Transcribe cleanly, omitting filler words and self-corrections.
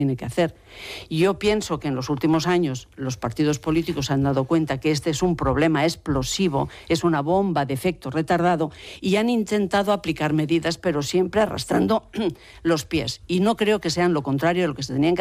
tiene que hacer. Yo pienso que en los últimos años los partidos políticos se han dado cuenta que este es un problema explosivo, es una bomba de efecto retardado y han intentado aplicar medidas, pero siempre arrastrando los pies. Y no creo que sean lo contrario de lo que se tenían que